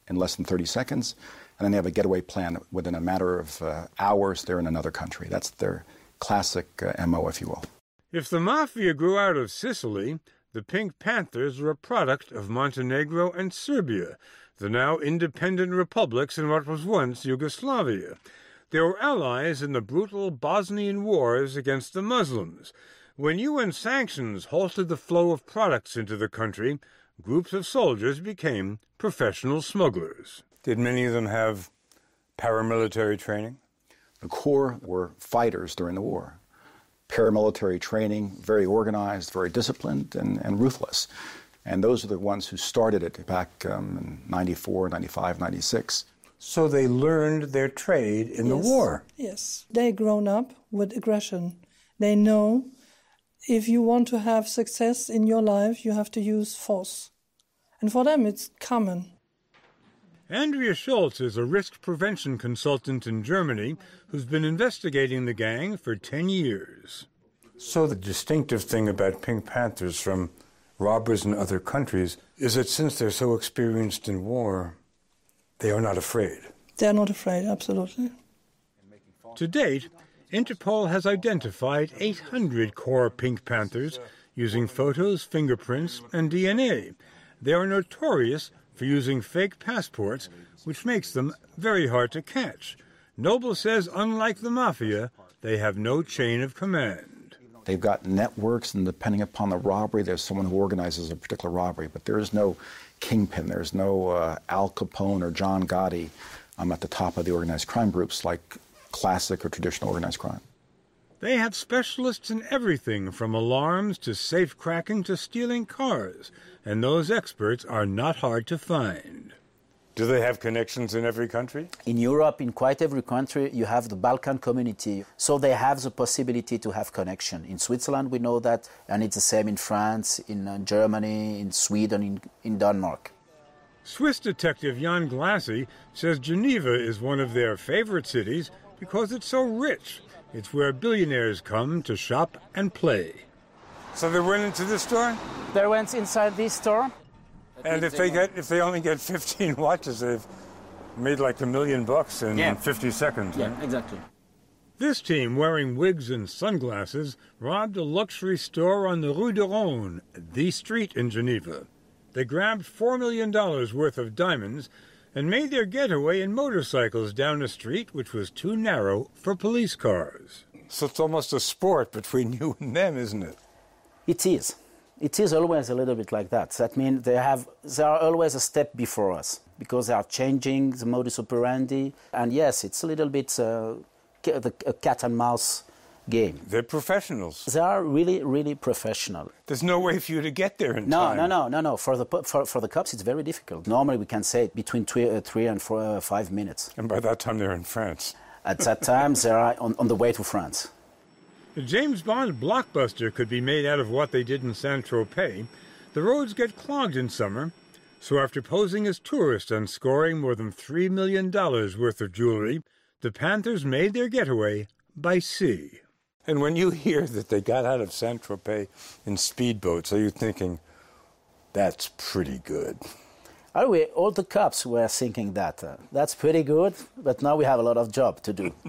in less than 30 seconds, and then they have a getaway plan within a matter of hours. They're in another country. That's their classic MO, if you will. If the Mafia grew out of Sicily, the Pink Panthers were a product of Montenegro and Serbia, the now independent republics in what was once Yugoslavia. They were allies in the brutal Bosnian wars against the Muslims. When UN sanctions halted the flow of products into the country, groups of soldiers became professional smugglers. Did many of them have paramilitary training? The Corps were fighters during the war. Paramilitary training, very organized, very disciplined, and ruthless. And those are the ones who started it back in 94, 95, 96. So they learned their trade in the war. Yes. They've grown up with aggression. They know if you want to have success in your life, you have to use force. And for them, it's common. Andrea Schultz is a risk prevention consultant in Germany who's been investigating the gang for 10 years. So the distinctive thing about Pink Panthers from robbers in other countries is that since they're so experienced in war, they are not afraid. They're not afraid, absolutely. To date, Interpol has identified 800 core Pink Panthers using photos, fingerprints, and DNA. They are notorious for using fake passports, which makes them very hard to catch. Noble says, unlike the Mafia, they have no chain of command. They've got networks, and depending upon the robbery, there's someone who organizes a particular robbery. But there is no kingpin. There's no Al Capone or John Gotti at the top of the organized crime groups like classic or traditional organized crime. They have specialists in everything from alarms to safe cracking to stealing cars, and those experts are not hard to find. Do they have connections in every country? In Europe, in quite every country, you have the Balkan community, so they have the possibility to have connection. In Switzerland, we know that, and it's the same in France, in Germany, in Sweden, in Denmark. Swiss detective Jan Glassi says Geneva is one of their favorite cities because it's so rich. It's where billionaires come to shop and play. So they went into this store? They went inside this store. And if they only get 15 watches, they've made like $1 million in 50 seconds. Yeah, right? exactly. This team, wearing wigs and sunglasses, robbed a luxury store on the Rue de Rhône, the street in Geneva. They grabbed $4 million worth of diamonds and made their getaway in motorcycles down a street which was too narrow for police cars. So it's almost a sport between you and them, isn't it? It is. It is always a little bit like that. That means they are always a step before us because they are changing the modus operandi. And yes, it's a little bit a cat and mouse game. They're professionals. They are really, really professional. There's no way for you to get there in time. No. For the cops, it's very difficult. Normally, we can say between 3 and 5 minutes. And by that time, they're in France. At that time, they are on the way to France. A James Bond blockbuster could be made out of what they did in Saint-Tropez. The roads get clogged in summer, so after posing as tourists and scoring more than $3 million worth of jewelry, the Panthers made their getaway by sea. And when you hear that they got out of Saint-Tropez in speedboats, are you thinking, that's pretty good? All the cops were thinking that. That's pretty good, but now we have a lot of job to do.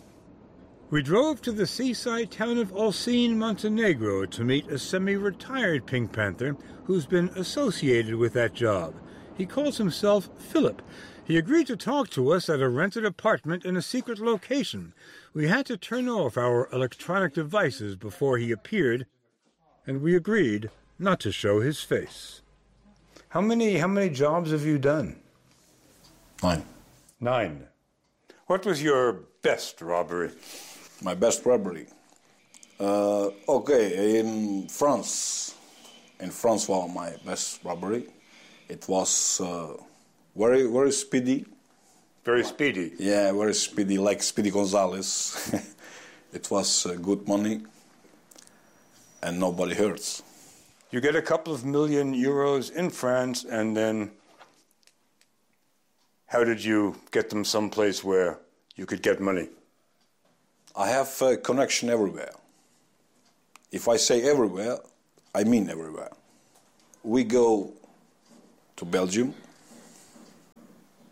We drove to the seaside town of Olsztyn, Montenegro, to meet a semi-retired Pink Panther who's been associated with that job. He calls himself Philip. He agreed to talk to us at a rented apartment in a secret location. We had to turn off our electronic devices before he appeared, and we agreed not to show his face. How many jobs have you done? 9. 9. What was your best robbery? My best robbery? In France. In France was my best robbery. It was very, very speedy. Very speedy? Yeah, very speedy, like Speedy Gonzales. It was good money, and nobody hurts. You get a couple of million euros in France, and then how did you get them someplace where you could get money? I have a connection everywhere. If I say everywhere, I mean everywhere. We go to Belgium,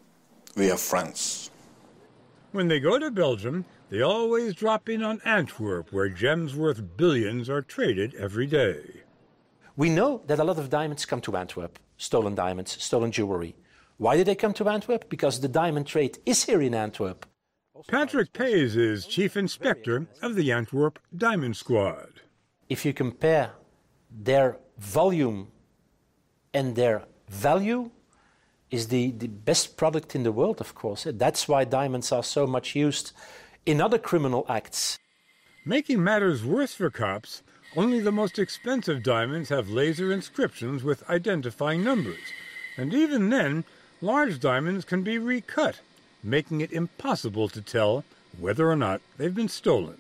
we have friends. When they go to Belgium, they always drop in on Antwerp, where gems worth billions are traded every day. We know that a lot of diamonds come to Antwerp, stolen diamonds, stolen jewelry. Why do they come to Antwerp? Because the diamond trade is here in Antwerp. Patrick Pays is chief inspector of the Antwerp Diamond Squad. If you compare their volume and their value, is the best product in the world, of course. That's why diamonds are so much used in other criminal acts. Making matters worse for cops, only the most expensive diamonds have laser inscriptions with identifying numbers. And even then, large diamonds can be recut, making it impossible to tell whether or not they've been stolen.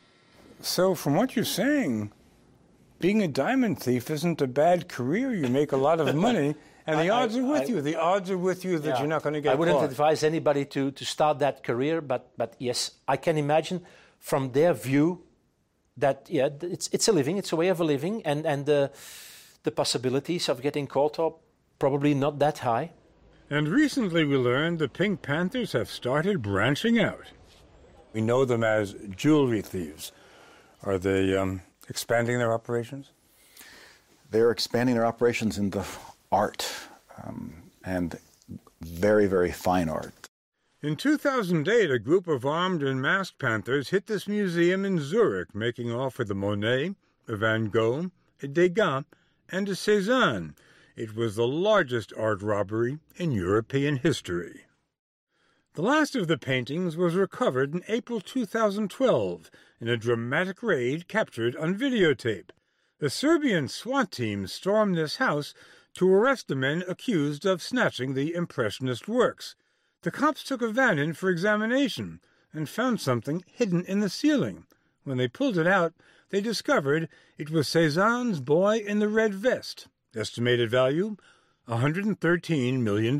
So from what you're saying, being a diamond thief isn't a bad career. You make a lot of money, and the odds are with you. The odds are with you that you're not going to get caught. I wouldn't advise anybody to start that career, but yes, I can imagine from their view that, yeah, it's a living, it's a way of a living, and the possibilities of getting caught are probably not that high. And recently we learned the Pink Panthers have started branching out. We know them as jewelry thieves. Are they expanding their operations? They're expanding their operations into art, and very, very fine art. In 2008, a group of armed and masked panthers hit this museum in Zurich, making off with a Monet, a Van Gogh, a Degas, and a Cézanne. It was the largest art robbery in European history. The last of the paintings was recovered in April 2012 in a dramatic raid captured on videotape. The Serbian SWAT team stormed this house to arrest the men accused of snatching the Impressionist works. The cops took a van in for examination and found something hidden in the ceiling. When they pulled it out, they discovered it was Cézanne's Boy in the Red Vest. Estimated value, $113 million.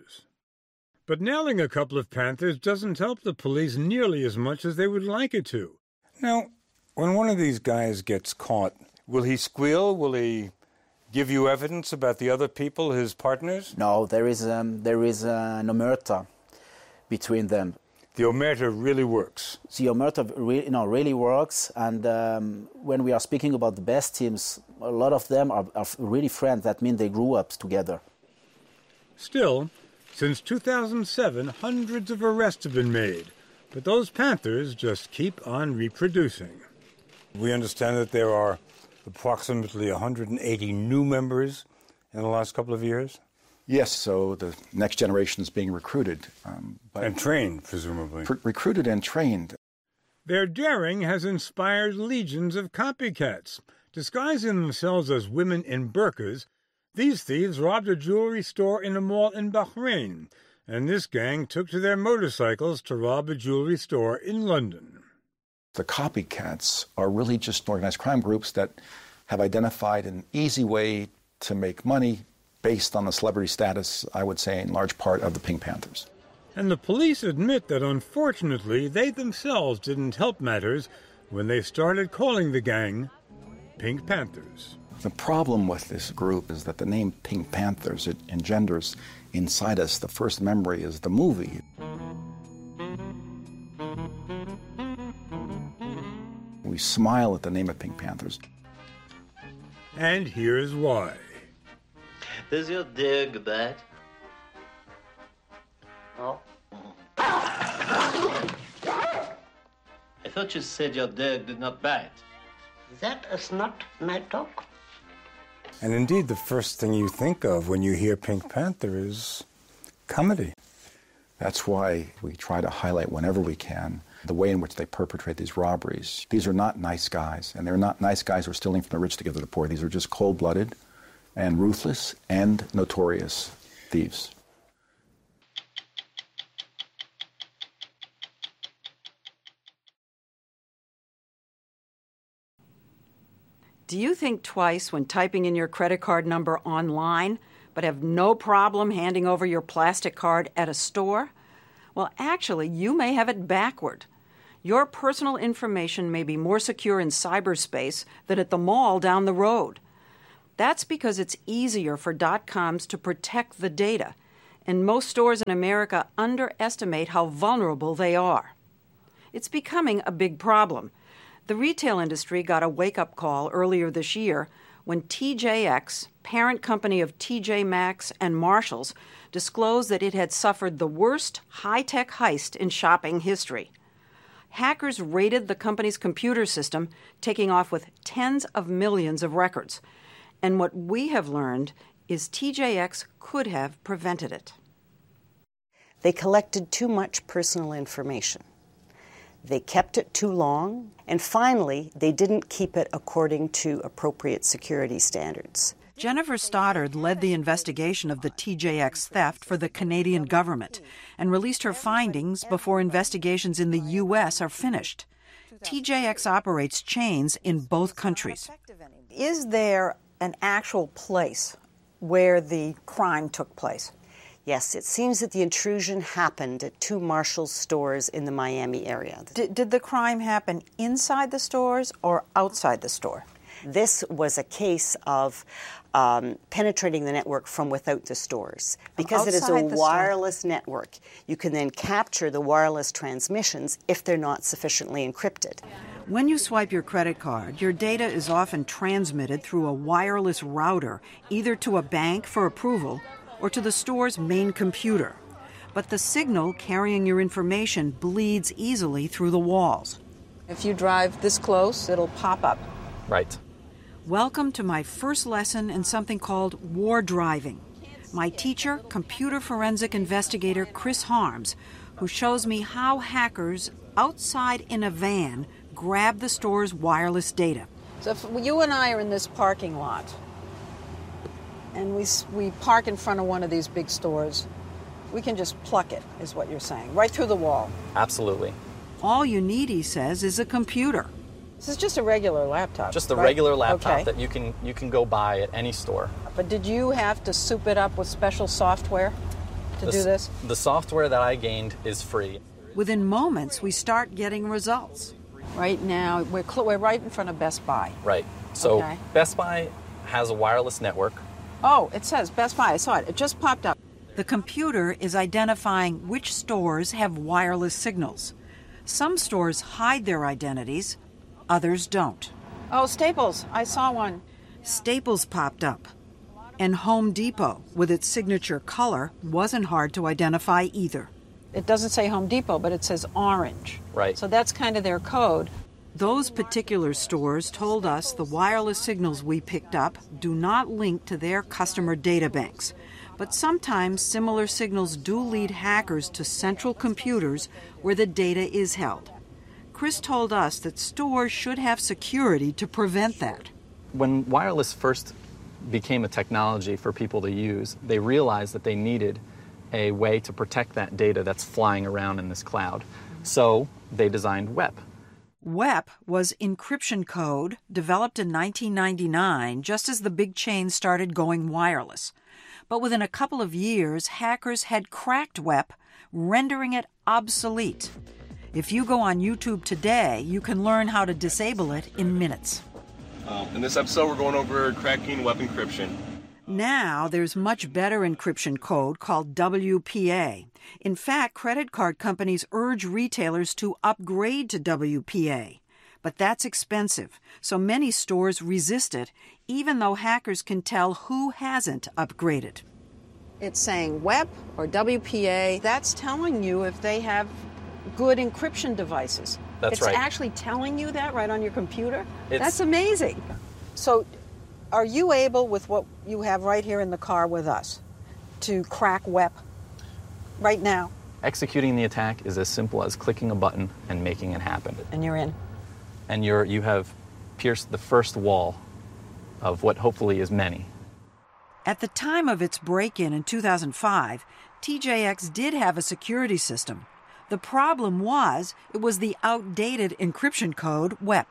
But nailing a couple of panthers doesn't help the police nearly as much as they would like it to. Now, when one of these guys gets caught, will he squeal? Will he give you evidence about the other people, his partners? No, there is an omerta between them. The omerta really works. The omerta really works, and when we are speaking about the best teams, a lot of them are really friends. That means they grew up together. Still, since 2007, hundreds of arrests have been made, but those panthers just keep on reproducing. We understand that there are approximately 180 new members in the last couple of years? Yes, so the next generation is being recruited. And trained, presumably. Recruited and trained. Their daring has inspired legions of copycats. Disguising themselves as women in burqas, these thieves robbed a jewelry store in a mall in Bahrain, and this gang took to their motorcycles to rob a jewelry store in London. The copycats are really just organized crime groups that have identified an easy way to make money based on the celebrity status, I would say, in large part of the Pink Panthers. And the police admit that, unfortunately, they themselves didn't help matters when they started calling the gang Pink Panthers. The problem with this group is that the name Pink Panthers, it engenders inside us, the first memory is the movie. We smile at the name of Pink Panthers. And here's why. Does your dog bite? Oh. I thought you said your dog did not bite. That is not my dog. And indeed, the first thing you think of when you hear Pink Panther is comedy. That's why we try to highlight whenever we can the way in which they perpetrate these robberies. These are not nice guys, and they're not nice guys who are stealing from the rich to give to the poor. These are just cold-blooded and ruthless and notorious thieves. Do you think twice when typing in your credit card number online, but have no problem handing over your plastic card at a store? Well, actually, you may have it backward. Your personal information may be more secure in cyberspace than at the mall down the road. That's because it's easier for .coms to protect the data, and most stores in America underestimate how vulnerable they are. It's becoming a big problem. The retail industry got a wake-up call earlier this year when TJX, parent company of TJ Maxx and Marshalls, disclosed that it had suffered the worst high-tech heist in shopping history. Hackers raided the company's computer system, taking off with tens of millions of records. And what we have learned is TJX could have prevented it. They collected too much personal information. They kept it too long, and finally, they didn't keep it according to appropriate security standards. Jennifer Stoddard led the investigation of the TJX theft for the Canadian government and released her findings before investigations in the U.S. are finished. TJX operates chains in both countries. Is there an actual place where the crime took place? Yes, it seems that the intrusion happened at 2 Marshalls stores in the Miami area. Did the crime happen inside the stores or outside the store? This was a case of penetrating the network from without the stores. Because it is a wireless network, you can then capture the wireless transmissions if they're not sufficiently encrypted. When you swipe your credit card, your data is often transmitted through a wireless router, either to a bank for approval or to the store's main computer. But the signal carrying your information bleeds easily through the walls. If you drive this close, it'll pop up. Right. Welcome to my first lesson in something called war driving. My teacher, computer forensic investigator Chris Harms, who shows me how hackers outside in a van grab the store's wireless data. So if you and I are in this parking lot, and we park in front of one of these big stores, we can just pluck it, is what you're saying, right through the wall. Absolutely. All you need, he says, is a computer. This is just a regular laptop. Just a right? regular laptop okay. that you can go buy at any store. But did you have to soup it up with special software to do this? The software that I gained is free. Within moments, we start getting results. Right now, we're right in front of Best Buy. Right. So okay. Best Buy has a wireless network. Oh, it says Best Buy. I saw it. It just popped up. The computer is identifying which stores have wireless signals. Some stores hide their identities, others don't. Oh, Staples. I saw one. Staples popped up. And Home Depot, with its signature color, wasn't hard to identify either. It doesn't say Home Depot, but it says orange. Right. So that's kind of their code. Those particular stores told us the wireless signals we picked up do not link to their customer data banks. But sometimes similar signals do lead hackers to central computers where the data is held. Chris told us that stores should have security to prevent that. When wireless first became a technology for people to use, they realized that they needed a way to protect that data that's flying around in this cloud. So they designed WEP. WEP was encryption code developed in 1999, just as the big chains started going wireless. But within a couple of years, hackers had cracked WEP, rendering it obsolete. If you go on YouTube today, you can learn how to disable it in minutes. In this episode, we're going over cracking WEP encryption. Now, there's much better encryption code called WPA. In fact, credit card companies urge retailers to upgrade to WPA. But that's expensive, so many stores resist it, even though hackers can tell who hasn't upgraded. It's saying WEP or WPA. That's telling you if they have good encryption devices. That's right. It's actually telling you that right on your computer? That's amazing. So are you able, with what you have right here in the car with us, to crack WEP right now? Executing the attack is as simple as clicking a button and making it happen. And you're in. And you have pierced the first wall of what hopefully is many. At the time of its break-in in 2005, TJX did have a security system. The problem was it was the outdated encryption code WEP.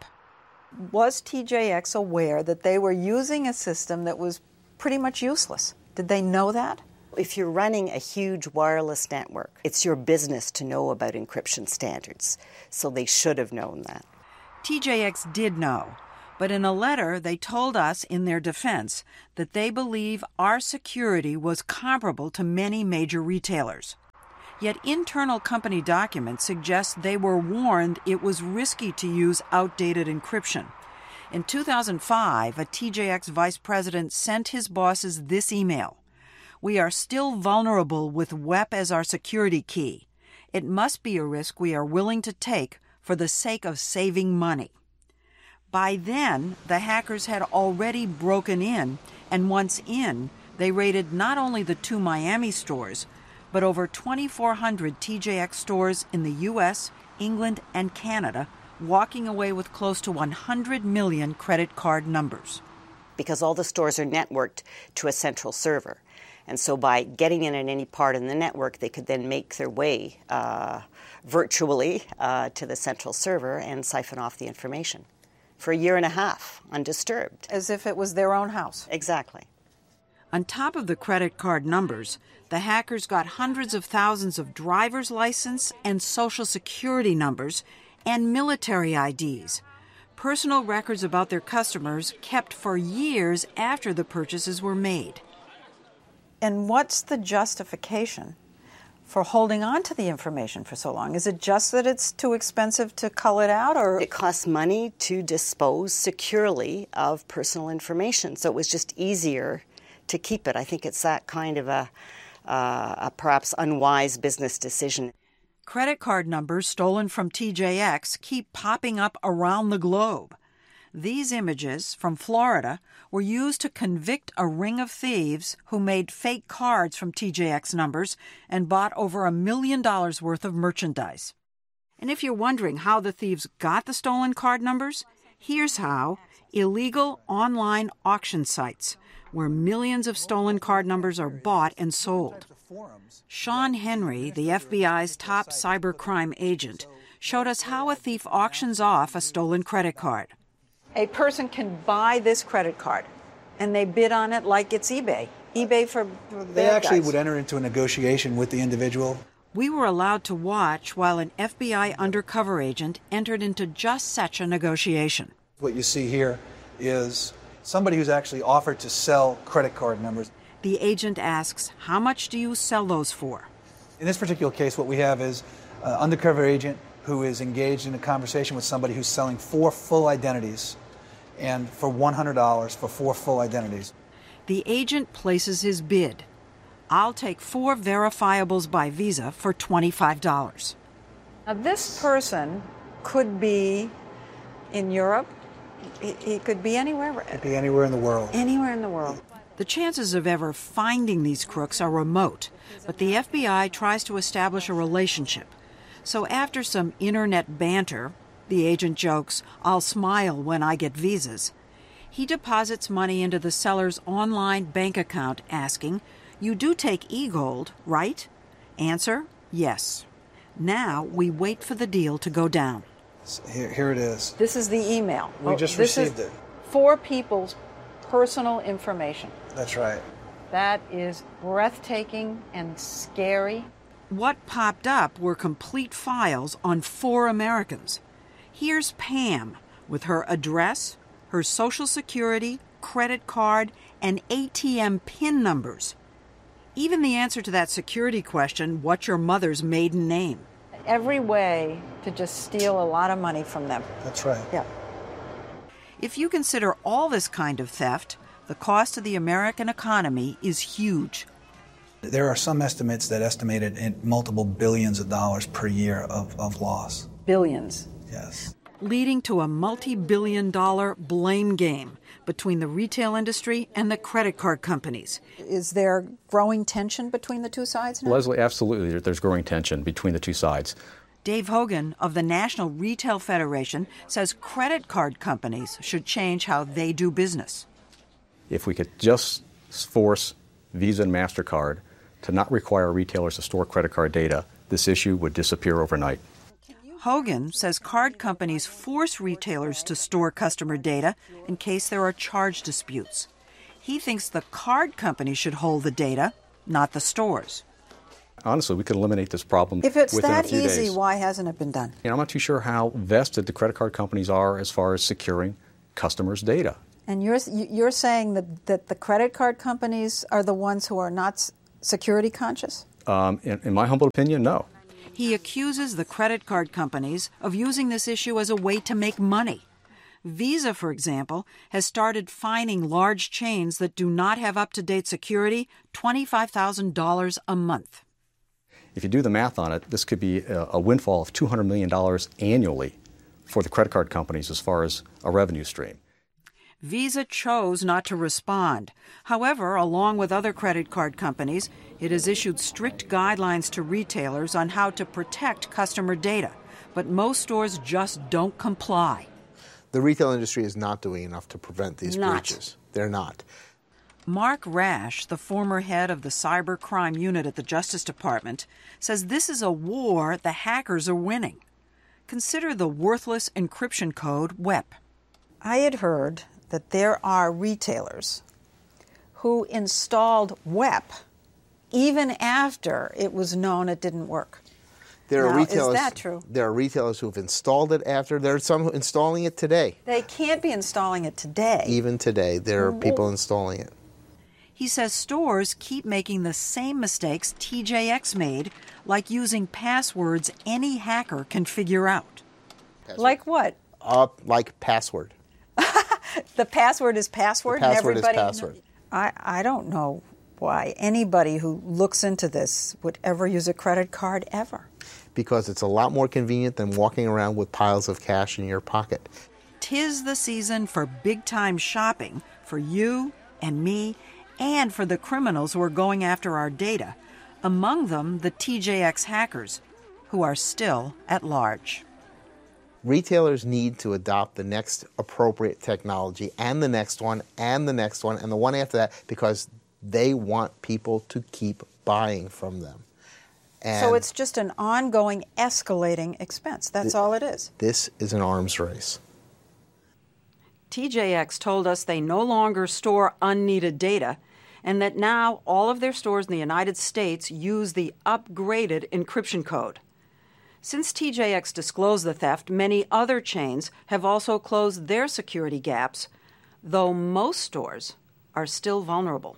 Was TJX aware that they were using a system that was pretty much useless? Did they know that? If you're running a huge wireless network, it's your business to know about encryption standards, so they should have known that. TJX did know. But in a letter, they told us in their defense that they believe our security was comparable to many major retailers. Yet internal company documents suggest they were warned it was risky to use outdated encryption. In 2005, a TJX vice president sent his bosses this email: "We are still vulnerable with WEP as our security key. It must be a risk we are willing to take for the sake of saving money." By then, the hackers had already broken in, and once in, they raided not only the 2 Miami stores, but over 2,400 TJX stores in the U.S., England, and Canada, walking away with close to 100 million credit card numbers. Because all the stores are networked to a central server. And so by getting in at any part in the network, they could then make their way virtually to the central server and siphon off the information for a year and a half, undisturbed. As if it was their own house. Exactly. On top of the credit card numbers, the hackers got hundreds of thousands of driver's license and social security numbers and military IDs, personal records about their customers kept for years after the purchases were made. And what's the justification for holding on to the information for so long? Is it just that it's too expensive to cull it out, or it costs money to dispose securely of personal information, so it was just easier to keep it? I think it's that kind of a perhaps unwise business decision. Credit card numbers stolen from TJX keep popping up around the globe. These images from Florida were used to convict a ring of thieves who made fake cards from TJX numbers and bought over $1 million worth of merchandise. And if you're wondering how the thieves got the stolen card numbers, here's how: illegal online auction sites where millions of stolen card numbers are bought and sold. Sean Henry, the FBI's top cybercrime agent, showed us how a thief auctions off a stolen credit card. A person can buy this credit card, and they bid on it like it's eBay. eBay for They actually would enter into a negotiation with the individual. We were allowed to watch while an FBI undercover agent entered into just such a negotiation. What you see here is somebody who's actually offered to sell credit card numbers. The agent asks, "How much do you sell those for?" In this particular case, what we have is an undercover agent who is engaged in a conversation with somebody who's selling 4 full identities, and for $100 for 4 full identities. The agent places his bid. "I'll take 4 verifiables by Visa for $25. Now, this person could be in Europe. He could be anywhere. Could be anywhere in the world. Anywhere in the world. The chances of ever finding these crooks are remote, but the FBI tries to establish a relationship. So after some internet banter, the agent jokes, "I'll smile when I get visas." He deposits money into the seller's online bank account, asking, "You do take e-gold, right?" Answer, "Yes." Now we wait for the deal to go down. Here it is. This is the email. We just received it. 4 people's personal information. That's right. That is breathtaking and scary. What popped up were complete files on 4 Americans. Here's Pam with her address, her social security, credit card, and ATM PIN numbers. Even the answer to that security question, "What's your mother's maiden name?" Every way to just steal a lot of money from them. That's right. Yeah. If you consider all this kind of theft, the cost to the American economy is huge. There are some estimates that estimate it in multiple billions of dollars per year of loss. Billions. Yes. Leading to a multi-billion-dollar blame game between the retail industry and the credit card companies. Is there growing tension between the two sides now? Leslie, absolutely. There's growing tension between the two sides. Dave Hogan of the National Retail Federation says credit card companies should change how they do business. If we could just force Visa and MasterCard to not require retailers to store credit card data, this issue would disappear overnight. Hogan says card companies force retailers to store customer data in case there are charge disputes. He thinks the card company should hold the data, not the stores. Honestly, we could eliminate this problem within a few days. If it's that easy, why hasn't it been done? I'm not too sure how vested the credit card companies are as far as securing customers' data. And you're saying that the credit card companies are the ones who are not security conscious? In my humble opinion, no. He accuses the credit card companies of using this issue as a way to make money. Visa, for example, has started fining large chains that do not have up-to-date security $25,000 a month. If you do the math on it, this could be a windfall of $200 million annually for the credit card companies as far as a revenue stream. Visa chose not to respond. However, along with other credit card companies, it has issued strict guidelines to retailers on how to protect customer data. But most stores just don't comply. The retail industry is not doing enough to prevent these breaches. They're not. Mark Rash, the former head of the cybercrime unit at the Justice Department, says this is a war the hackers are winning. Consider the worthless encryption code WEP. I had heard that there are retailers who installed WEP even after it was known it didn't work. There are retailers, is that true? There are retailers who've installed it after. There are some installing it today. They can't be installing it today. Even today, there are people installing it. He says stores keep making the same mistakes TJX made, like using passwords any hacker can figure out. Password. Like what? Like password. The password is password? The password is password. I don't know why anybody who looks into this would ever use a credit card ever. Because it's a lot more convenient than walking around with piles of cash in your pocket. 'Tis the season for big-time shopping for you and me and for the criminals who are going after our data, among them the TJX hackers, who are still at large. Retailers need to adopt the next appropriate technology and the next one and the next one and the one after that because they want people to keep buying from them. And so it's just an ongoing escalating expense. That's all it is. This is an arms race. TJX told us they no longer store unneeded data and that now all of their stores in the United States use the upgraded encryption code. Since TJX disclosed the theft, many other chains have also closed their security gaps, though most stores are still vulnerable.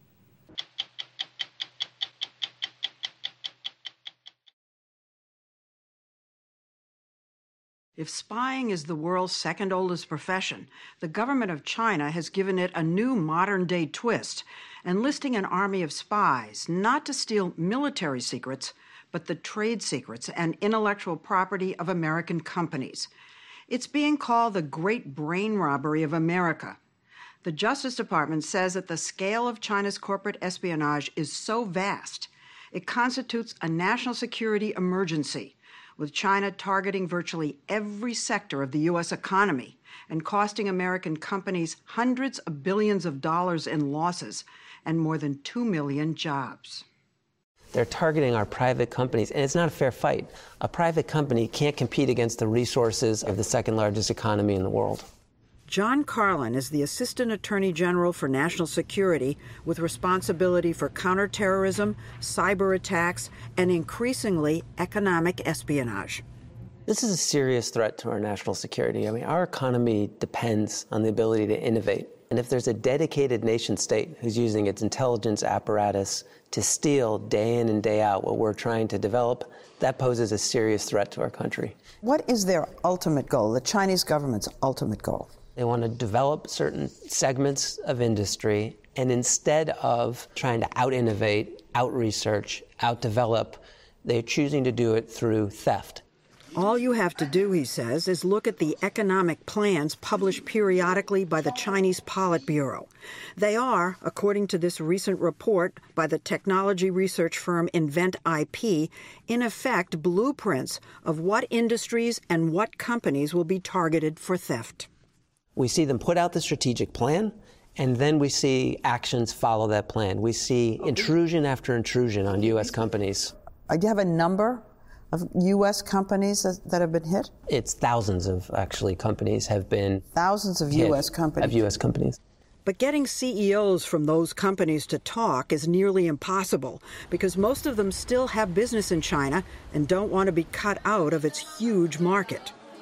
If spying is the world's second oldest profession, the government of China has given it a new modern-day twist, enlisting an army of spies not to steal military secrets, but the trade secrets and intellectual property of American companies. It's being called the Great Brain Robbery of America. The Justice Department says that the scale of China's corporate espionage is so vast, it constitutes a national security emergency, with China targeting virtually every sector of the U.S. economy and costing American companies hundreds of billions of dollars in losses and more than 2 million jobs. They're targeting our private companies, and it's not a fair fight. A private company can't compete against the resources of the second largest economy in the world. John Carlin is the Assistant Attorney General for National Security with responsibility for counterterrorism, cyber attacks, and increasingly economic espionage. This is a serious threat to our national security. I mean, our economy depends on the ability to innovate. And if there's a dedicated nation state who's using its intelligence apparatus to steal day in and day out what we're trying to develop, that poses a serious threat to our country. What is their ultimate goal, the Chinese government's ultimate goal? They want to develop certain segments of industry, and instead of trying to out-innovate, out-research, out-develop, they're choosing to do it through theft. All you have to do, he says, is look at the economic plans published periodically by the Chinese Politburo. They are, according to this recent report by the technology research firm Invent IP, in effect blueprints of what industries and what companies will be targeted for theft. We see them put out the strategic plan, and then we see actions follow that plan. We see intrusion after intrusion on U.S. companies. Do you have a number of U.S. companies that have been hit? It's thousands of, actually, companies have been Thousands of U.S. companies. Of U.S. companies. But getting CEOs from those companies to talk is nearly impossible because most of them still have business in China and don't want to be cut out of its huge market.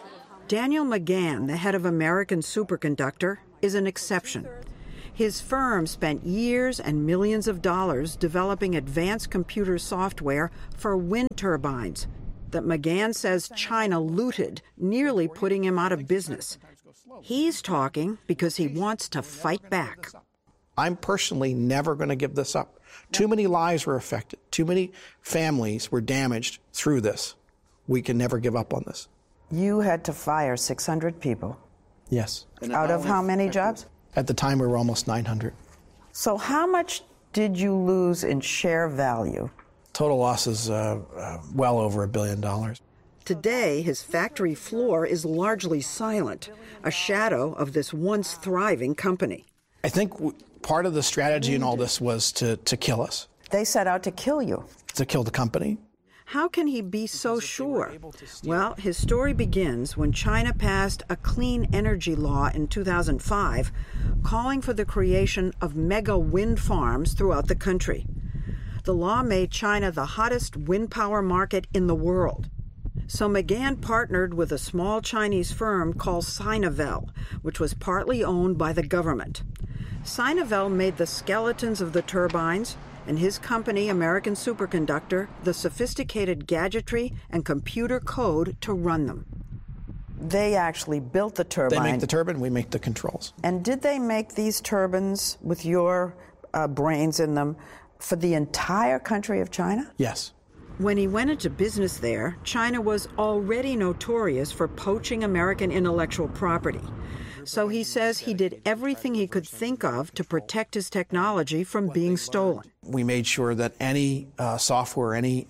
Daniel McGahn, the head of American Superconductor, is an exception. His firm spent years and millions of dollars developing advanced computer software for wind turbines that McGahn says China looted, nearly putting him out of business. He's talking because he wants to fight back. I'm personally never going to give this up. Too many lives were affected. Too many families were damaged through this. We can never give up on this. You had to fire 600 people. Yes. Out of how many jobs? At the time, we were almost 900. So how much did you lose in share value? Total loss is well over $1 billion. Today, his factory floor is largely silent, a shadow of this once thriving company. I think part of the strategy in all this was to kill us. They set out to kill you. To kill the company. How can he be so sure? Well, his story begins when China passed a clean energy law in 2005, calling for the creation of mega wind farms throughout the country. The law made China the hottest wind power market in the world. So McGahn partnered with a small Chinese firm called Sinovel, which was partly owned by the government. Sinovel made the skeletons of the turbines, and his company, American Superconductor, the sophisticated gadgetry and computer code to run them. They actually built the turbine. They make the turbine, we make the controls. And did they make these turbines with your brains in them for the entire country of China? Yes. When he went into business there, China was already notorious for poaching American intellectual property. So he says he did everything he could think of to protect his technology from being stolen. We made sure that any software, any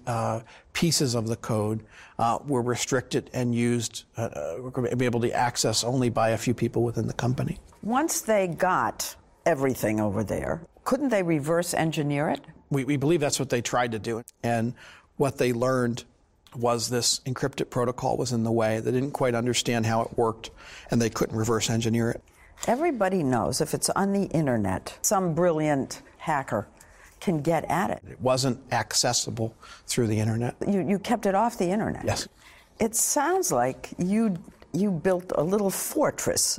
pieces of the code were restricted and used, were be able to access only by a few people within the company. Once they got everything over there, couldn't they reverse engineer it? We believe that's what they tried to do. And what they learned was this encrypted protocol was in the way. They didn't quite understand how it worked, and they couldn't reverse engineer it. Everybody knows if it's on the internet, some brilliant hacker can get at it. It wasn't accessible through the internet. You kept it off the internet. Yes. It sounds like you built a little fortress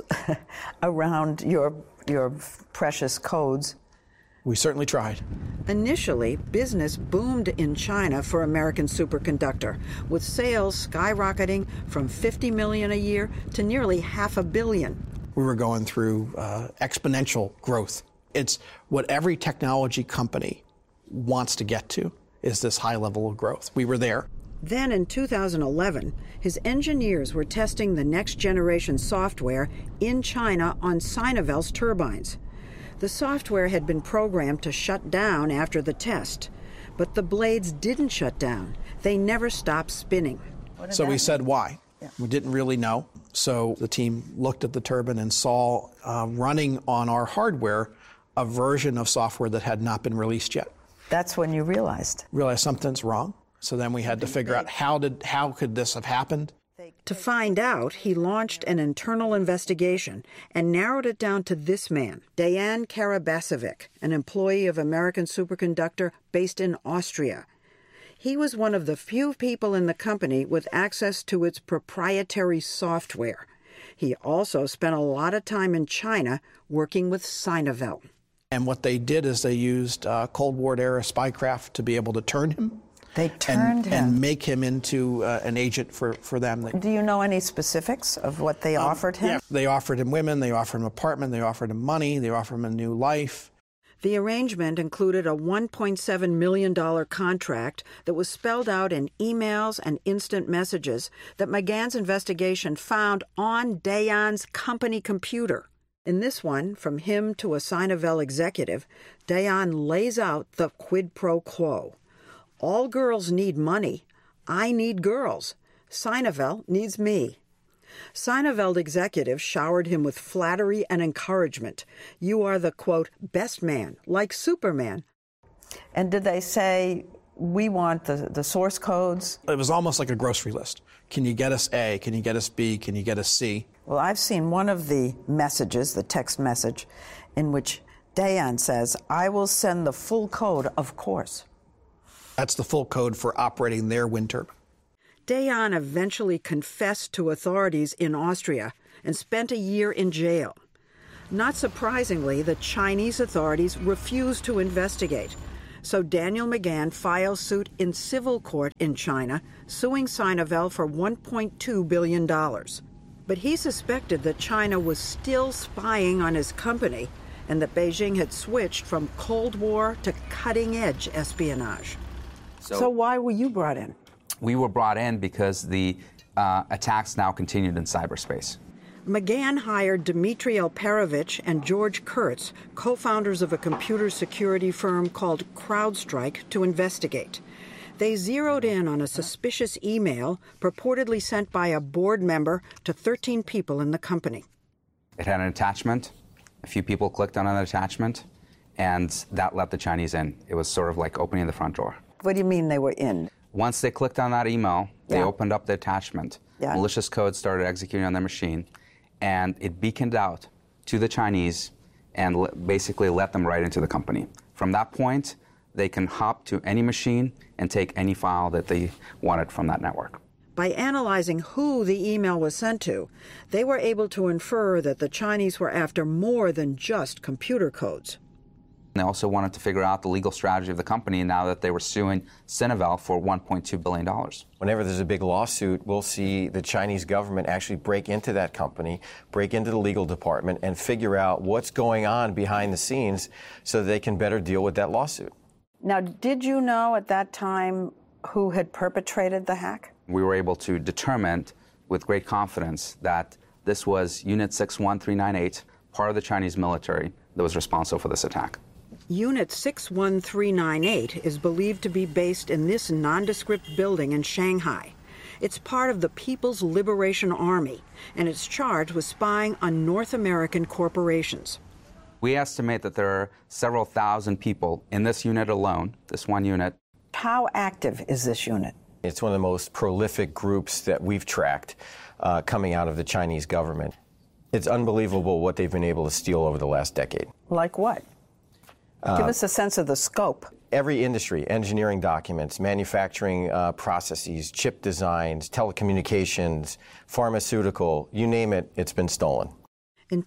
around your precious codes. We certainly tried. Initially, business boomed in China for American Superconductor, with sales skyrocketing from $50 million a year to nearly $500 million. We were going through exponential growth. It's what every technology company wants to get to, is this high level of growth. We were there. Then in 2011, his engineers were testing the next generation software in China on Sinovel's turbines. The software had been programmed to shut down after the test, but the blades didn't shut down. They never stopped spinning. So we said why. Yeah. We didn't really know. So the team looked at the turbine and saw running on our hardware a version of software that had not been released yet. That's when you realized something's wrong. So then we had to figure out how could this have happened. To find out, he launched an internal investigation and narrowed it down to this man, Dejan Karabasevic, an employee of American Superconductor based in Austria. He was one of the few people in the company with access to its proprietary software. He also spent a lot of time in China working with Sinovel. And what they did is they used Cold War-era spycraft to be able to turn him. They turned him. And make him into an agent for them. Do you know any specifics of what they offered him? Yeah, they offered him women, they offered him an apartment, they offered him money, they offered him a new life. The arrangement included a $1.7 million contract that was spelled out in emails and instant messages that McGahn's investigation found on Dejan's company computer. In this one, from him to a Sinovel executive, Dejan lays out the quid pro quo. All girls need money. I need girls. Sinovel needs me. Sinovel executives showered him with flattery and encouragement. You are the, quote, best man, like Superman. And did they say, we want the source codes? It was almost like a grocery list. Can you get us A? Can you get us B? Can you get us C? Well, I've seen one of the messages, the text message, in which Dejan says, I will send the full code, of course. That's the full code for operating their wind turbine. Dayan eventually confessed to authorities in Austria and spent a year in jail. Not surprisingly, the Chinese authorities refused to investigate. So Daniel McGahn files suit in civil court in China, suing Sinovel for $1.2 billion. But he suspected that China was still spying on his company and that Beijing had switched from Cold War to cutting-edge espionage. So why were you brought in? We were brought in because the attacks now continued in cyberspace. McGahn hired Dmitry Alperovich and George Kurtz, co-founders of a computer security firm called CrowdStrike, to investigate. They zeroed in on a suspicious email purportedly sent by a board member to 13 people in the company. It had an attachment. A few people clicked on an attachment, and that let the Chinese in. It was sort of like opening the front door. What do you mean they were in? Once they clicked on that email, they opened up the attachment. Malicious code started executing on their machine, and it beaconed out to the Chinese and basically let them right into the company. From that point, they can hop to any machine and take any file that they wanted from that network. By analyzing who the email was sent to, they were able to infer that the Chinese were after more than just computer codes. They also wanted to figure out the legal strategy of the company now that they were suing Sinovel for $1.2 billion. Whenever there's a big lawsuit, we'll see the Chinese government actually break into that company, break into the legal department, and figure out what's going on behind the scenes so that they can better deal with that lawsuit. Now, did you know at that time who had perpetrated the hack? We were able to determine with great confidence that this was Unit 61398, part of the Chinese military, that was responsible for this attack. Unit 61398 is believed to be based in this nondescript building in Shanghai. It's part of the People's Liberation Army, and it's charged with spying on North American corporations. We estimate that there are several thousand people in this unit alone, this one unit. How active is this unit? It's one of the most prolific groups that we've tracked coming out of the Chinese government. It's unbelievable what they've been able to steal over the last decade. Like what? Give us a sense of the scope. Every industry, engineering documents, manufacturing processes, chip designs, telecommunications, pharmaceutical, you name it, it's been stolen. In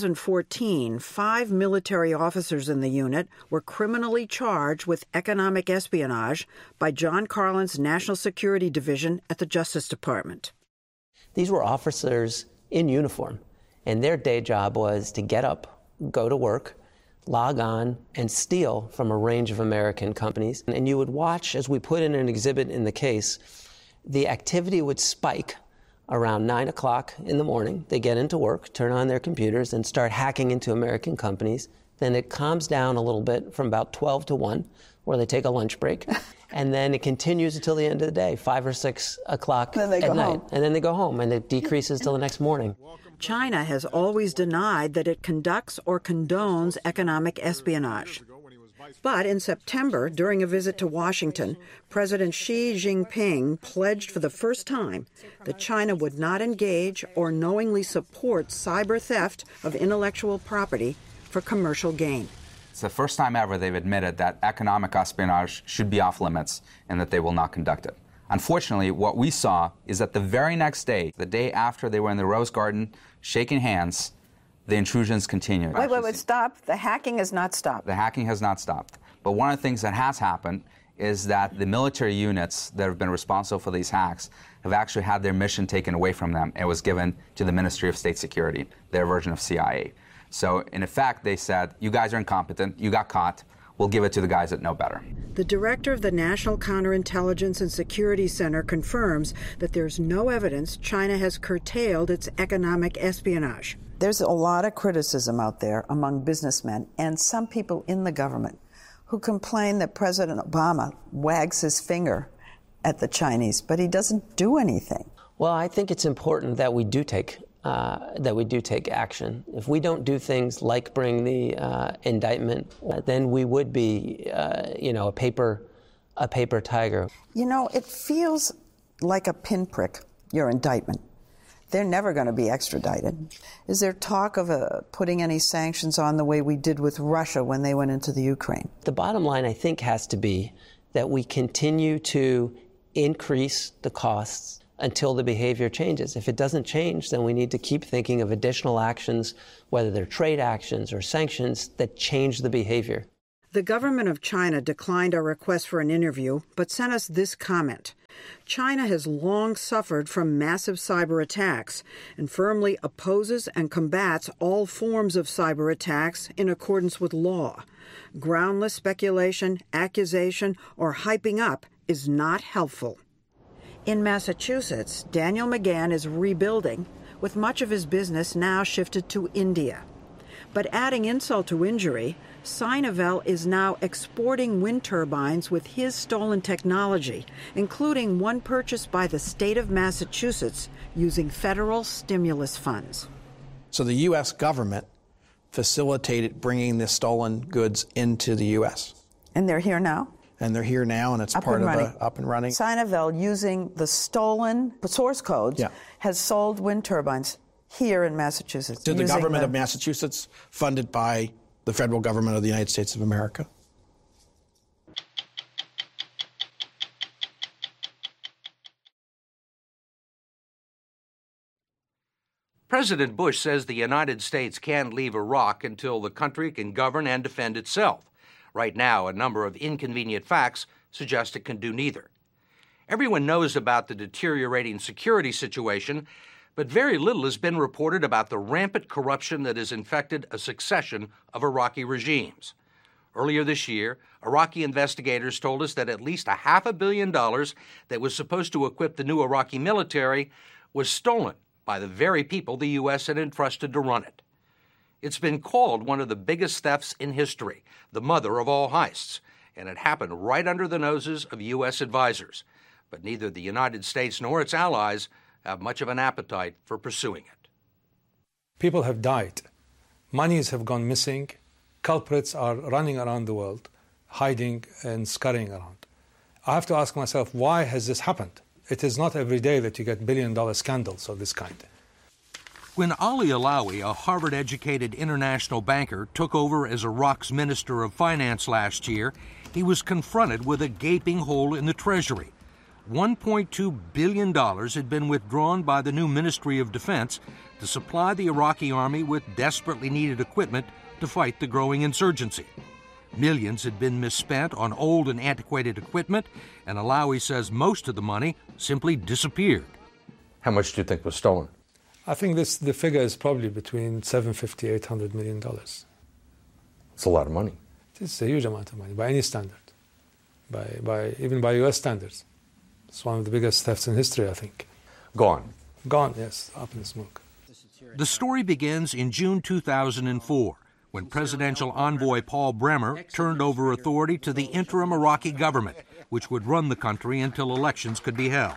2014, 5 military officers in the unit were criminally charged with economic espionage by John Carlin's National Security Division at the Justice Department. These were officers in uniform, and their day job was to get up, go to work, log on, and steal from a range of American companies. And you would watch, as we put in an exhibit in the case, the activity would spike around 9 o'clock in the morning. They get into work, turn on their computers, and start hacking into American companies. Then it calms down a little bit from about 12 to 1, where they take a lunch break. And then it continues until the end of the day, 5 or 6 o'clock at night. Home. And then they go home, and it decreases till the next morning. China has always denied that it conducts or condones economic espionage. But in September, during a visit to Washington, President Xi Jinping pledged for the first time that China would not engage or knowingly support cyber theft of intellectual property for commercial gain. It's the first time ever they've admitted that economic espionage should be off limits and that they will not conduct it. Unfortunately, what we saw is that the very next day, the day after they were in the Rose Garden shaking hands, the intrusions continued. Wait, stop. The hacking has not stopped. The hacking has not stopped. But one of the things that has happened is that the military units that have been responsible for these hacks have actually had their mission taken away from them and was given to the Ministry of State Security, their version of CIA. So, in effect, they said, you guys are incompetent, you got caught, we'll give it to the guys that know better. The director of the National Counterintelligence and Security Center confirms that there's no evidence China has curtailed its economic espionage. There's a lot of criticism out there among businessmen and some people in the government who complain that President Obama wags his finger at the Chinese, but he doesn't do anything. Well, I think it's important that we do take action. If we don't do things like bring the indictment, then we would be, a paper tiger. You know, it feels like a pinprick, your indictment. They're never going to be extradited. Is there talk of putting any sanctions on the way we did with Russia when they went into the Ukraine? The bottom line, I think, has to be that we continue to increase the costs until the behavior changes. If it doesn't change, then we need to keep thinking of additional actions, whether they're trade actions or sanctions, that change the behavior. The government of China declined our request for an interview, but sent us this comment. China has long suffered from massive cyber attacks and firmly opposes and combats all forms of cyber attacks in accordance with law. Groundless speculation, accusation, or hyping up is not helpful. In Massachusetts, Daniel McGann is rebuilding, with much of his business now shifted to India. But adding insult to injury, Sinovel is now exporting wind turbines with his stolen technology, including one purchased by the state of Massachusetts using federal stimulus funds. So the U.S. government facilitated bringing the stolen goods into the U.S. And they're here now? And they're here now, and it's up and running. Sinovel, using the stolen source codes, has sold wind turbines here in Massachusetts. To the government of Massachusetts, funded by the federal government of the United States of America. President Bush says the United States can't leave Iraq until the country can govern and defend itself. Right now, a number of inconvenient facts suggest it can do neither. Everyone knows about the deteriorating security situation, but very little has been reported about the rampant corruption that has infected a succession of Iraqi regimes. Earlier this year, Iraqi investigators told us that at least $500 million that was supposed to equip the new Iraqi military was stolen by the very people the U.S. had entrusted to run it. It's been called one of the biggest thefts in history, the mother of all heists, and it happened right under the noses of U.S. advisors. But neither the United States nor its allies have much of an appetite for pursuing it. People have died. Monies have gone missing. Culprits are running around the world, hiding and scurrying around. I have to ask myself, why has this happened? It is not every day that you get billion-dollar scandals of this kind. When Ali Alawi, a Harvard-educated international banker, took over as Iraq's Minister of Finance last year, he was confronted with a gaping hole in the Treasury. $1.2 billion had been withdrawn by the new Ministry of Defense to supply the Iraqi army with desperately needed equipment to fight the growing insurgency. Millions had been misspent on old and antiquated equipment, and Alawi says most of the money simply disappeared. How much do you think was stolen? I think the figure is probably between $750 to $800 million. It's a lot of money. It's a huge amount of money by any standard, even by U.S. standards. It's one of the biggest thefts in history, I think. Gone. Gone, yes, up in smoke. The story begins in June 2004, when presidential envoy Paul Bremer turned over authority to the interim Iraqi government, which would run the country until elections could be held.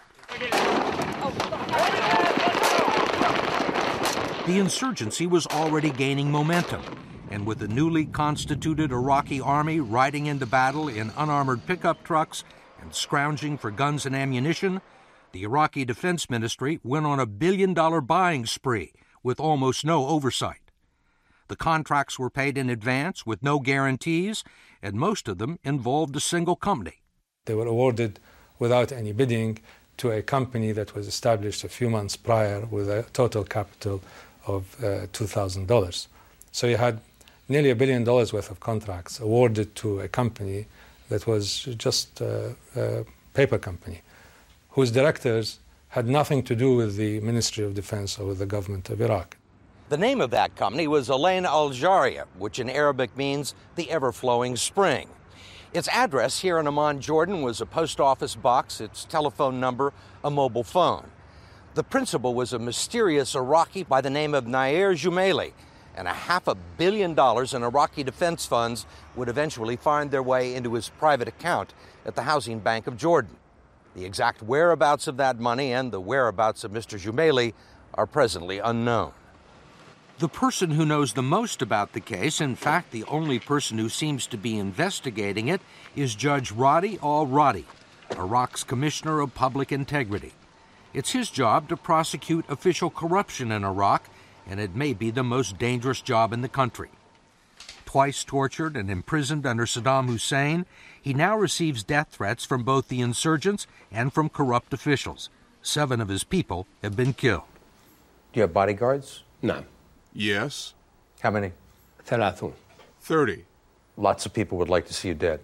The insurgency was already gaining momentum, and with the newly constituted Iraqi army riding into battle in unarmored pickup trucks and scrounging for guns and ammunition, the Iraqi Defense Ministry went on $1 billion buying spree with almost no oversight. The contracts were paid in advance with no guarantees, and most of them involved a single company. They were awarded without any bidding to a company that was established a few months prior with a total capital of $2,000. So you had nearly $1 billion worth of contracts awarded to a company that was just a paper company, whose directors had nothing to do with the Ministry of Defense or with the government of Iraq. The name of that company was Alain Al Jaria, which in Arabic means the ever-flowing spring. Its address here in Amman, Jordan, was a post office box, its telephone number, a mobile phone. The principal was a mysterious Iraqi by the name of Nair Jumaili, and $500 million in Iraqi defense funds would eventually find their way into his private account at the Housing Bank of Jordan. The exact whereabouts of that money and the whereabouts of Mr. Jumaili are presently unknown. The person who knows the most about the case, in fact the only person who seems to be investigating it, is Judge Radi al-Radi, Iraq's Commissioner of Public Integrity. It's his job to prosecute official corruption in Iraq, and it may be the most dangerous job in the country. Twice tortured and imprisoned under Saddam Hussein, he now receives death threats from both the insurgents and from corrupt officials. 7 of his people have been killed. Do you have bodyguards? No. Yes. How many? 30. Lots of people would like to see you dead.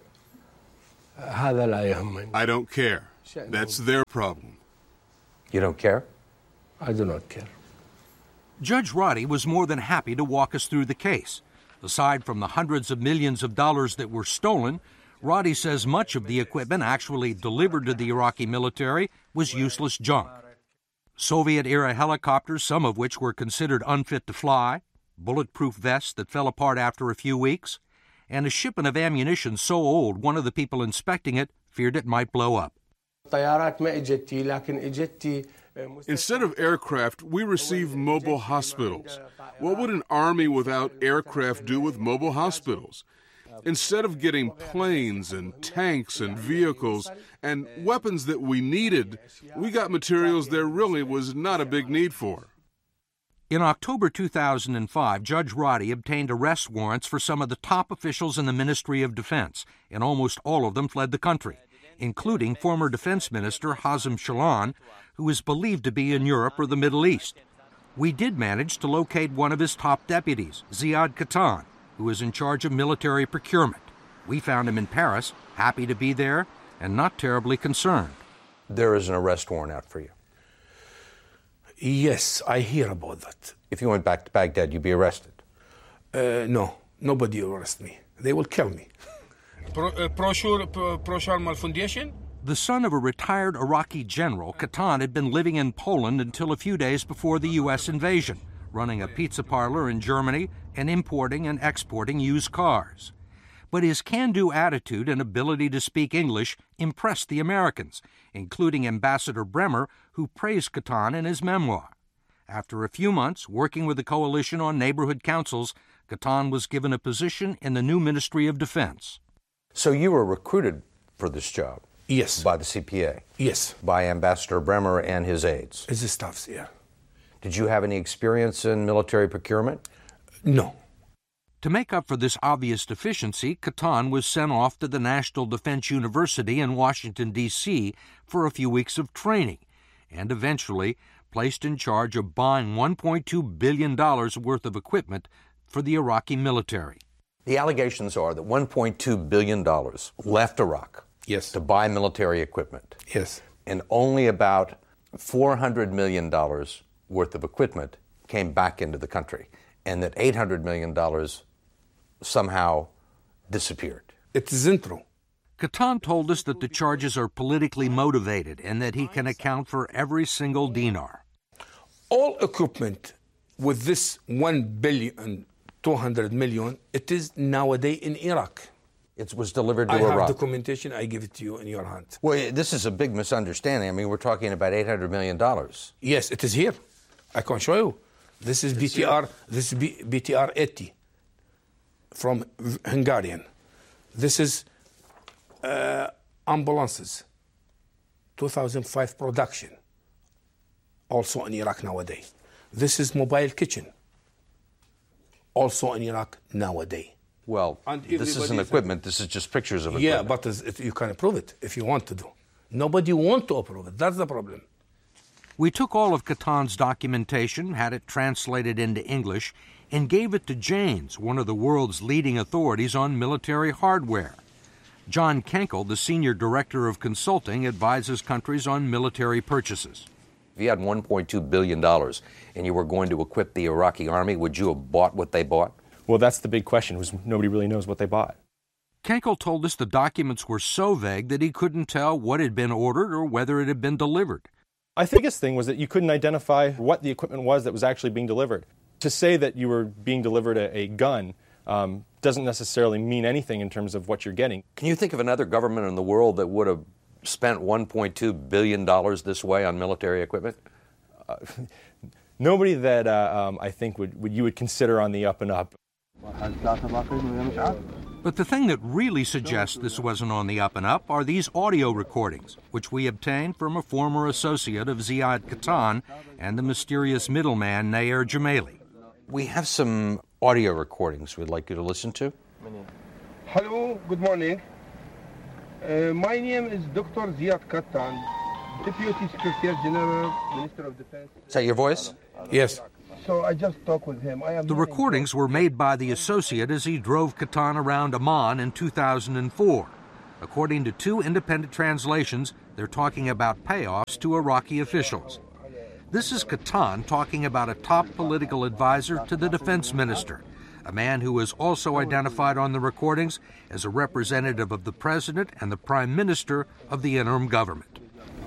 I don't care. That's their problem. You don't care? I do not care. Judge Roddy was more than happy to walk us through the case. Aside from the hundreds of millions of dollars that were stolen, Roddy says much of the equipment actually delivered to the Iraqi military was useless junk. Soviet-era helicopters, some of which were considered unfit to fly, bulletproof vests that fell apart after a few weeks, and a shipment of ammunition so old one of the people inspecting it feared it might blow up. Instead of aircraft, we receive mobile hospitals. What would an army without aircraft do with mobile hospitals? Instead of getting planes and tanks and vehicles and weapons that we needed, we got materials there really was not a big need for. In October 2005, Judge Roddy obtained arrest warrants for some of the top officials in the Ministry of Defense, and almost all of them fled the country, including former Defense Minister Hazem Shalon, who is believed to be in Europe or the Middle East. We did manage to locate one of his top deputies, Ziad Katan, who is in charge of military procurement. We found him in Paris, happy to be there, and not terribly concerned. There is an arrest warrant out for you. Yes, I hear about that. If you went back to Baghdad, you'd be arrested. No, nobody will arrest me. They will kill me. The son of a retired Iraqi general, Katan had been living in Poland until a few days before the U.S. invasion, running a pizza parlor in Germany and importing and exporting used cars. But his can-do attitude and ability to speak English impressed the Americans, including Ambassador Bremer, who praised Katan in his memoir. After a few months working with the coalition on neighborhood councils, Katan was given a position in the new Ministry of Defense. So you were recruited for this job? Yes. By the CPA? Yes. By Ambassador Bremer and his aides? His staffs, yeah. Did you have any experience in military procurement? No. To make up for this obvious deficiency, Katan was sent off to the National Defense University in Washington, D.C. for a few weeks of training, and eventually placed in charge of buying $1.2 billion worth of equipment for the Iraqi military. The allegations are that $1.2 billion left Iraq to buy military equipment. Yes. And only about $400 million worth of equipment came back into the country, and that $800 million somehow disappeared. It isn't true. Katan told us that the charges are politically motivated and that he can account for every single dinar. All equipment with this $1.2 billion, it is nowadays in Iraq. It was delivered to I Iraq. have documentation. I give it to you in your hand. Well, this is a big misunderstanding. I mean, we're talking about $800 million. Yes, it is here. I can show you. This is BTR. This is BTR 80 from Hungarian. This is ambulances, 2005 production, also in Iraq nowadays. This is mobile kitchen, also in Iraq nowadays. Well, this isn't equipment. This is just pictures of yeah, equipment. but you can approve it if you want to do. Nobody wants to approve it. That's the problem. We took all of Katan's documentation, had it translated into English, and gave it to Janes, one of the world's leading authorities on military hardware. John Kenkel, the senior director of consulting, advises countries on military purchases. If you had $1.2 billion and you were going to equip the Iraqi army, would you have bought what they bought? Well, that's the big question, was nobody really knows what they bought. Kenkel told us the documents were so vague that he couldn't tell what had been ordered or whether it had been delivered. I think the biggest thing was that you couldn't identify what the equipment was that was actually being delivered. To say that you were being delivered a gun doesn't necessarily mean anything in terms of what you're getting. Can you think of another government in the world that would have spent $1.2 billion this way on military equipment? Nobody that I think you would consider on the up and up. But the thing that really suggests this wasn't on the up and up are these audio recordings, which we obtained from a former associate of Ziad Katan and the mysterious middleman Nair Jamali. We have some audio recordings we'd like you to listen to. Hello, good morning. My name is Dr. Ziad Kattan, Deputy Secretary General, Minister of Defense. Is that your voice? Yes. So I just talked with him. The recordings were made by the associate as he drove Kattan around Amman in 2004. According to two independent translations, they're talking about payoffs to Iraqi officials. This is Kattan talking about a top political advisor to the defense minister, a man who is also identified on the recordings as a representative of the president and the prime minister of the interim government.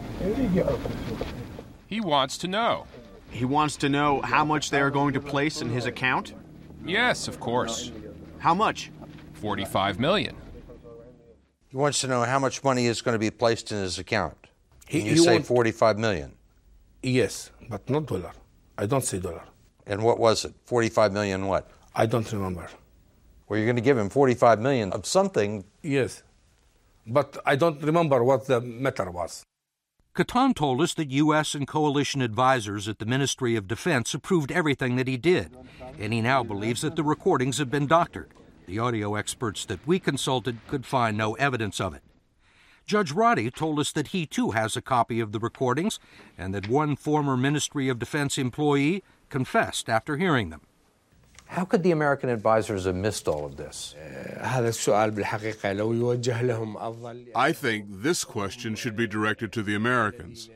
He wants to know. He wants to know how much they are going to place in his account? Yes, of course. How much? $45 million. He wants to know how much money is going to be placed in his account. You He say want- $45 million. Yes, but not dollar. I don't say dollar. And what was it? $45 million what? I don't remember. Well, you're going to give him $45 million of something. Yes, but I don't remember what the matter was. Kattan told us that U.S. and coalition advisors at the Ministry of Defense approved everything that he did, and he now believes that the recordings have been doctored. The audio experts that we consulted could find no evidence of it. Judge Roddy told us that he too has a copy of the recordings and that one former Ministry of Defense employee confessed after hearing them. How could the American advisors have missed all of this? I think this question should be directed to the Americans.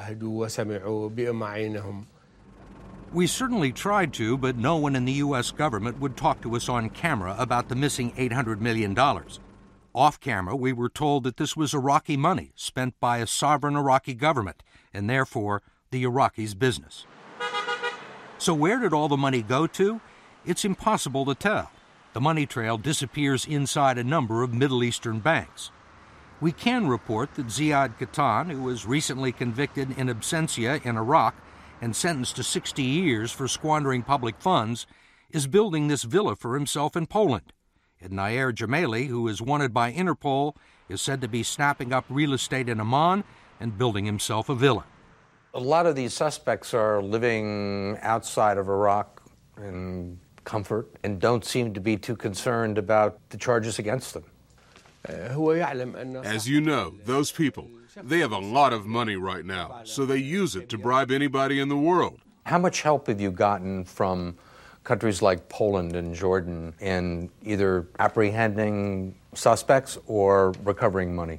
We certainly tried to, but no one in the U.S. government would talk to us on camera about the missing $800 million. Off camera, we were told that this was Iraqi money spent by a sovereign Iraqi government, and therefore the Iraqis' business. So where did all the money go to? It's impossible to tell. The money trail disappears inside a number of Middle Eastern banks. We can report that Ziad Kattan, who was recently convicted in absentia in Iraq and sentenced to 60 years for squandering public funds, is building this villa for himself in Poland. And Nair Jamali, who is wanted by Interpol, is said to be snapping up real estate in Amman and building himself a villa. A lot of these suspects are living outside of Iraq in comfort and don't seem to be too concerned about the charges against them. As you know, those people, they have a lot of money right now, so they use it to bribe anybody in the world. How much help have you gotten from countries like Poland and Jordan in either apprehending suspects or recovering money?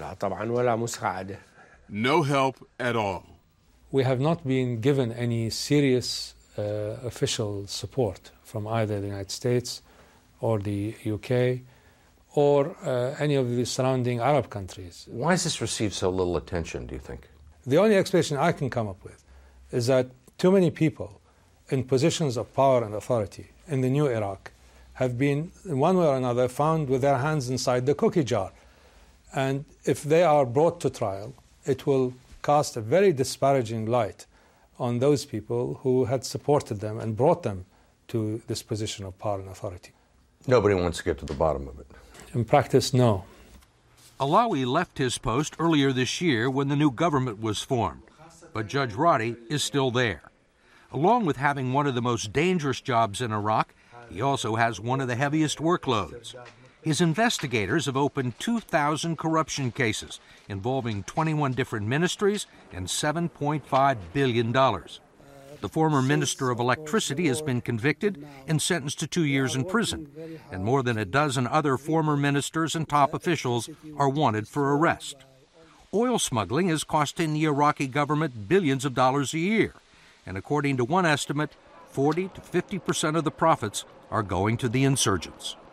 No help at all. We have not been given any serious official support from either the United States or the UK or any of the surrounding Arab countries. Why has this received so little attention, do you think? The only explanation I can come up with is that too many people in positions of power and authority in the new Iraq have been, in one way or another, found with their hands inside the cookie jar. And if they are brought to trial, it will cast a very disparaging light on those people who had supported them and brought them to this position of power and authority. Nobody wants to get to the bottom of it. In practice, no. Alawi left his post earlier this year when the new government was formed, but Judge Roddy is still there. Along with having one of the most dangerous jobs in Iraq, he also has one of the heaviest workloads. His investigators have opened 2,000 corruption cases involving 21 different ministries and $7.5 billion. The former Minister of Electricity has been convicted and sentenced to 2 years in prison, and more than a dozen other former ministers and top officials are wanted for arrest. Oil smuggling is costing the Iraqi government billions of dollars a year, and according to one estimate, 40 to 50% of the profits are going to the insurgents.